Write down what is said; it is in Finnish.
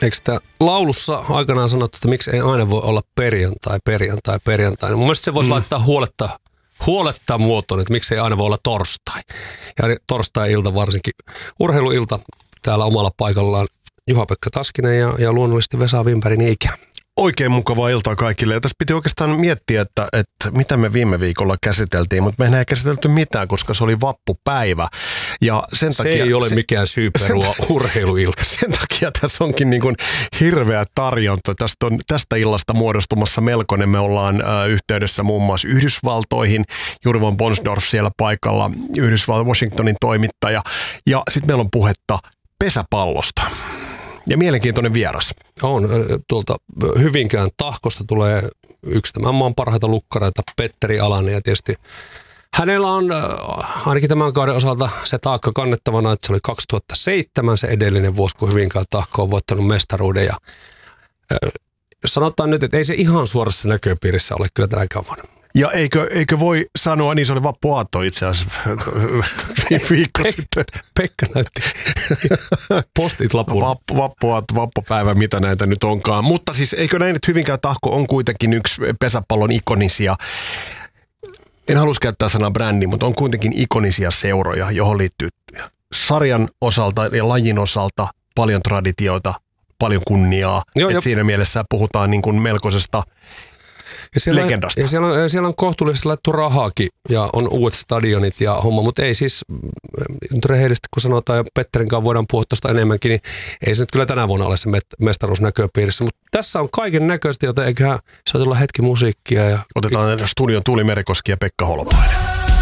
eikö sitä laulussa aikanaan sanottu, että miksi ei aina voi olla perjantai. Mun mielestä se voisi laittaa huoletta muotoon, että miksi ei aina voi olla torstai. Ja torstai-ilta varsinkin urheiluilta täällä omalla paikallaan Juha-Pekka Taskinen ja luonnollisesti Vesa Wimbergin ikä. Oikein mukavaa iltaa kaikille. Ja tässä piti oikeastaan miettiä, että mitä me viime viikolla käsiteltiin, mutta me ei käsitelty mitään, koska se oli vappupäivä. Ja sen takia, se ei ole mikään syy perua urheiluilta. Sen takia tässä onkin niin kuin hirveä tarjonta. Tästä illasta muodostumassa melkoinen. Me ollaan yhteydessä muun muassa Yhdysvaltoihin. Jurvan Bonsdorf siellä paikalla, Washingtonin toimittaja. Ja sitten meillä on puhetta pesäpallosta. Ja mielenkiintoinen vieras. On. Tuolta Hyvinkään Tahkosta tulee yksi tämän maan parhaita lukkareita, Petteri Alanen. Ja tietysti hänellä on ainakin tämän kauden osalta se taakka kannettavana, että se oli 2007 se edellinen vuosi, kun Hyvinkään Tahko on voittanut mestaruuden. Ja sanotaan nyt, että ei se ihan suorassa näköpiirissä ole kyllä tänäkään vuonna. Ja eikö voi sanoa, niin se oli vappuaatto itse asiassa viikko sitten. Pekka näytti postit lapulla. Vappuaatto, vappupäivä, mitä näitä nyt onkaan. Mutta siis eikö näin, että Hyvinkään Tahko on kuitenkin yksi pesäpallon ikonisia, en halus käyttää sanaa brändi, mutta on kuitenkin ikonisia seuroja, johon liittyy sarjan osalta ja lajin osalta paljon traditioita, paljon kunniaa. Joo. Siinä mielessä puhutaan niin kuin melkoisesta legendasta. Ja siellä on kohtuullisesti laittu rahaakin ja on uudet stadionit ja homma, mutta ei siis, nyt rehellisesti kun sanotaan ja Petterin kanssa voidaan puhua tuosta enemmänkin, niin ei se nyt kyllä tänä vuonna ole se mestaruus näköpiirissä, mutta tässä on kaiken näköistä, joten eiköhän soitella hetki musiikkia. Ja otetaan studion Tuuli Merikoski ja Pekka Holopainen.